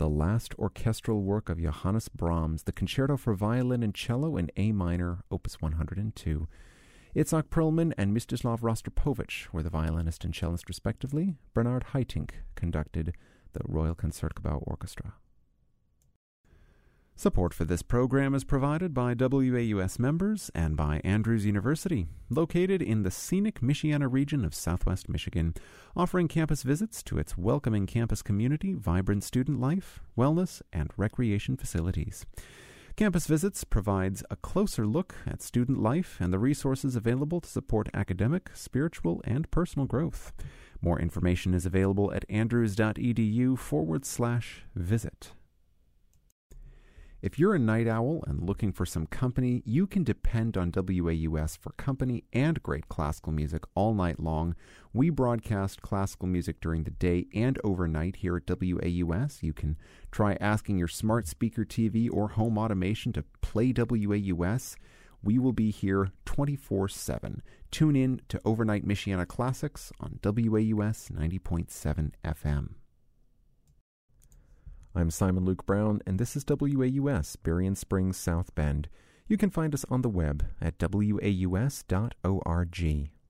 the last orchestral work of Johannes Brahms, the Concerto for Violin and Cello in A minor, Opus 102. Itzhak Perlman and Mstislav Rostropovich were the violinist and cellist respectively. Bernard Haitink conducted the Royal Concertgebouw Orchestra. Support for this program is provided by WAUS members and by Andrews University, located in the scenic Michiana region of southwest Michigan, offering campus visits to its welcoming campus community, vibrant student life, wellness, and recreation facilities. Campus Visits provides a closer look at student life and the resources available to support academic, spiritual, and personal growth. More information is available at andrews.edu/visit. If you're a night owl and looking for some company, you can depend on WAUS for company and great classical music all night long. We broadcast classical music during the day and overnight here at WAUS. You can try asking your smart speaker TV or home automation to play WAUS. We will be here 24/7. Tune in to Overnight Michiana Classics on WAUS 90.7 FM. I'm Simon Luke Brown, and this is WAUS, Berrien Springs, South Bend. You can find us on the web at waus.org.